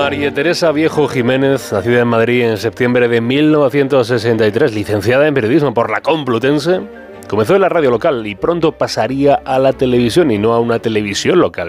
María Teresa Viejo Jiménez, nacida en Madrid en septiembre de 1963, licenciada en periodismo por la Complutense, comenzó en la radio local y pronto pasaría a la televisión y no a una televisión local.